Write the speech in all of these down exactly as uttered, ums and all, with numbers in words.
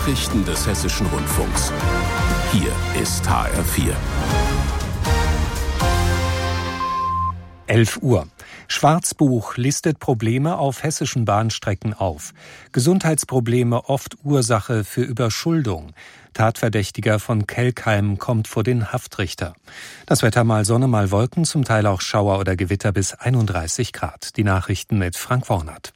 Nachrichten des Hessischen Rundfunks. Hier ist H R vier. elf Uhr. Schwarzbuch listet Probleme auf hessischen Bahnstrecken auf. Gesundheitsprobleme oft Ursache für Überschuldung. Tatverdächtiger von Kelkheim kommt vor den Haftrichter. Das Wetter mal Sonne, mal Wolken, zum Teil auch Schauer oder Gewitter bis einunddreißig Grad. Die Nachrichten mit Frank Wornert.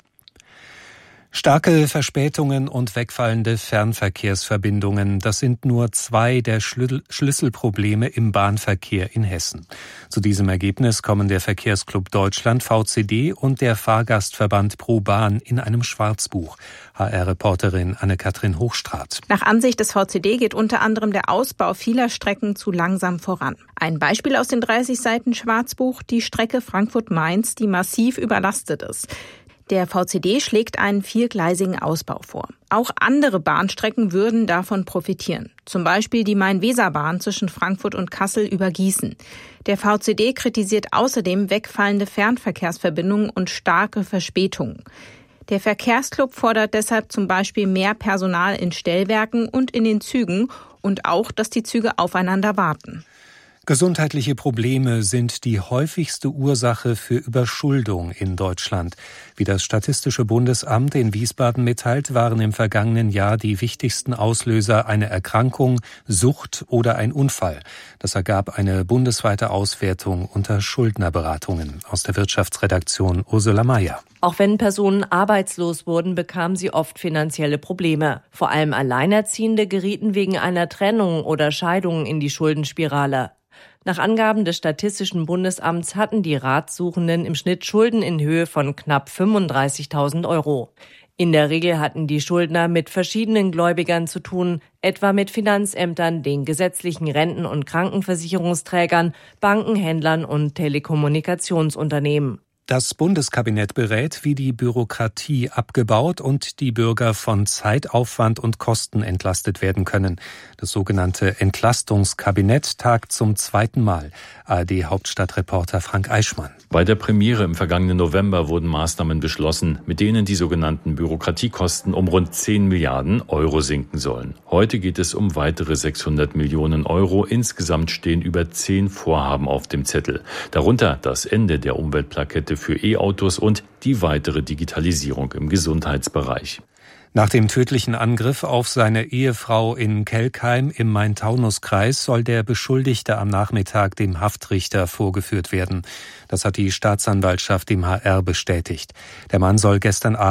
Starke Verspätungen und wegfallende Fernverkehrsverbindungen, das sind nur zwei der Schlüsselprobleme im Bahnverkehr in Hessen. Zu diesem Ergebnis kommen der Verkehrsclub Deutschland V C D und der Fahrgastverband ProBahn in einem Schwarzbuch. H R-Reporterin Anne-Kathrin Hochstraat. Nach Ansicht des V C D geht unter anderem der Ausbau vieler Strecken zu langsam voran. Ein Beispiel aus den dreißig Seiten Schwarzbuch, die Strecke Frankfurt-Mainz, die massiv überlastet ist. Der V C D schlägt einen viergleisigen Ausbau vor. Auch andere Bahnstrecken würden davon profitieren. Zum Beispiel die Main-Weser-Bahn zwischen Frankfurt und Kassel über Gießen. Der V C D kritisiert außerdem wegfallende Fernverkehrsverbindungen und starke Verspätungen. Der Verkehrsclub fordert deshalb zum Beispiel mehr Personal in Stellwerken und in den Zügen und auch, dass die Züge aufeinander warten. Gesundheitliche Probleme sind die häufigste Ursache für Überschuldung in Deutschland. Wie das Statistische Bundesamt in Wiesbaden mitteilt, waren im vergangenen Jahr die wichtigsten Auslöser eine Erkrankung, Sucht oder ein Unfall. Das ergab eine bundesweite Auswertung unter Schuldnerberatungen. Aus der Wirtschaftsredaktion Ursula Mayer. Auch wenn Personen arbeitslos wurden, bekamen sie oft finanzielle Probleme. Vor allem Alleinerziehende gerieten wegen einer Trennung oder Scheidung in die Schuldenspirale. Nach Angaben des Statistischen Bundesamts hatten die Ratsuchenden im Schnitt Schulden in Höhe von knapp fünfunddreißigtausend Euro. In der Regel hatten die Schuldner mit verschiedenen Gläubigern zu tun, etwa mit Finanzämtern, den gesetzlichen Renten- und Krankenversicherungsträgern, Banken, Händlern und Telekommunikationsunternehmen. Das Bundeskabinett berät, wie die Bürokratie abgebaut und die Bürger von Zeitaufwand und Kosten entlastet werden können. Das sogenannte Entlastungskabinett tagt zum zweiten Mal. A R D-Hauptstadtreporter Frank Eichmann. Bei der Premiere im vergangenen November wurden Maßnahmen beschlossen, mit denen die sogenannten Bürokratiekosten um rund zehn Milliarden Euro sinken sollen. Heute geht es um weitere sechshundert Millionen Euro. Insgesamt stehen über zehn Vorhaben auf dem Zettel. Darunter das Ende der Umweltplakette für E-Autos und die weitere Digitalisierung im Gesundheitsbereich. Nach dem tödlichen Angriff auf seine Ehefrau in Kelkheim im Main-Taunus-Kreis soll der Beschuldigte am Nachmittag dem Haftrichter vorgeführt werden. Das hat die Staatsanwaltschaft dem H R bestätigt. Der Mann soll gestern Abend